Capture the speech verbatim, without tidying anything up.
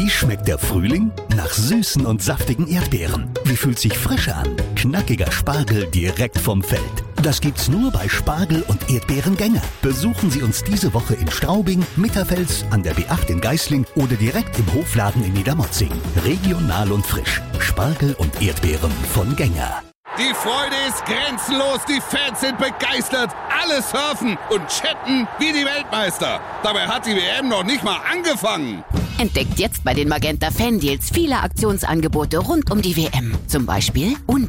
Wie schmeckt der Frühling? Nach süßen und saftigen Erdbeeren. Wie fühlt sich Frische an? Knackiger Spargel direkt vom Feld. Das gibt's nur bei Spargel und Erdbeerengänger. Besuchen Sie uns diese Woche in Straubing, Mitterfels, an der B acht in Geislingen oder direkt im Hofladen in Niedermotzing. Regional und frisch. Spargel und Erdbeeren von Gänger. Die Freude ist grenzenlos, die Fans sind begeistert, alle surfen und chatten wie die Weltmeister. Dabei hat die W M noch nicht mal angefangen. Entdeckt jetzt bei den Magenta Fan Deals viele Aktionsangebote rund um die W M. Zum Beispiel